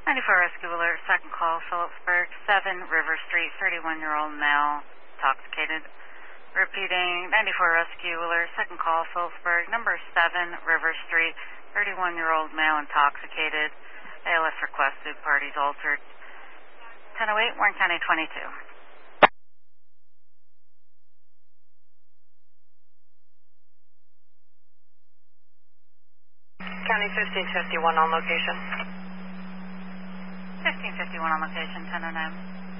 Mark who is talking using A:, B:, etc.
A: 94 Rescue Alert, second call, Phillipsburg, 7 River Street, 31-year-old male, intoxicated. Repeating, 94 Rescue Alert, second call, Phillipsburg, number 7 River Street, 31-year-old male, intoxicated. ALS requested, parties altered. 1008, Warren County 22.
B: County 1551 on location.
A: 1551 on location, 1009.